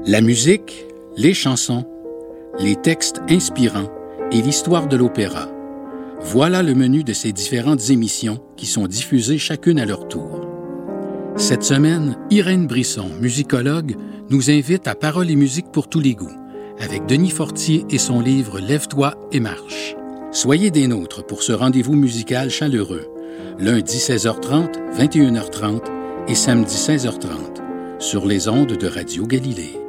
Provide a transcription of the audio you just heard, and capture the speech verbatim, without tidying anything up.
La musique, les chansons, les textes inspirants et l'histoire de l'opéra. Voilà le menu de ces différentes émissions qui sont diffusées chacune à leur tour. Cette semaine, Irène Brisson, musicologue, nous invite à Paroles et musique pour tous les goûts, avec Denis Fortier et son livre « Lève-toi et marche ». Soyez des nôtres pour ce rendez-vous musical chaleureux, lundi seize heures trente, vingt et une heures trente et samedi seize heures trente, sur les ondes de Radio Galilée.